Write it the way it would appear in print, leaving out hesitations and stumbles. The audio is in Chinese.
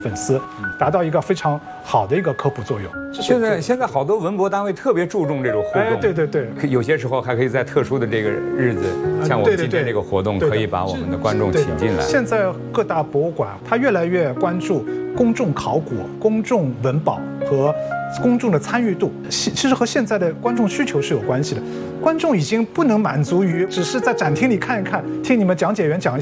粉丝，达到一个非常好的一个科普作用。 现在好多文博单位特别注重这种互动， 对， 有些时候还可以在特殊的这个日子，像我们今天这个活动，可以把我们的观众请进来。 现在各大博物馆它越来越关注公众考古、公众文保和公众的参与度，其实和现在的观众需求是有关系的。观众已经不能满足于只是在展厅里看一看，听你们讲解员讲一下。